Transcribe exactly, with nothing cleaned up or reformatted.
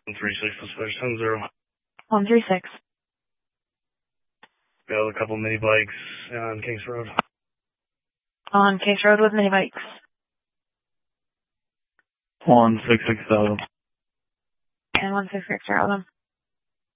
one three six, let's finish ten zero. one three six. Got a couple mini bikes on Kings Road. On Case Road with mini bikes. one six six seven. And one six six zero them.